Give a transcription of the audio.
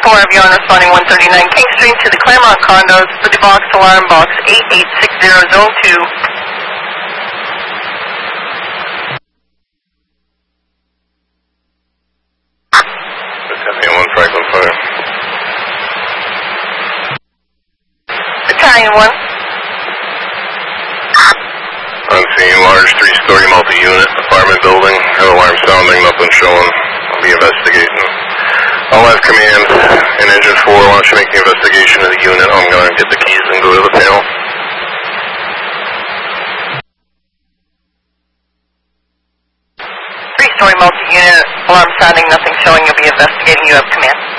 4, Avion responding 139 King Street to the Claremont condos, Liberty Box, alarm box 8860, zone 2. Battalion 1, Franklin Fire. Battalion 1. I'm seeing large 3-story multi-unit apartment building. Have alarm sounding, nothing showing. I'll be investigating. I'll have command in engine 4. Why don't you make the investigation of the unit? I'm going to get the keys and go to the panel. Three-story multi-unit, alarm sounding, nothing showing. You'll be investigating. You have command.